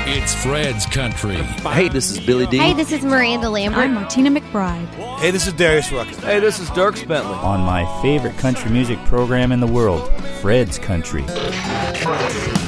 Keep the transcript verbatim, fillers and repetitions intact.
It's Fred's Country. Hey, this is Billy D. Hey, this is Miranda Lambert. I'm Martina McBride. Hey, this is Darius Rucker. Hey, this is Dierks Bentley. On my favorite country music program in the world, Fred's Country.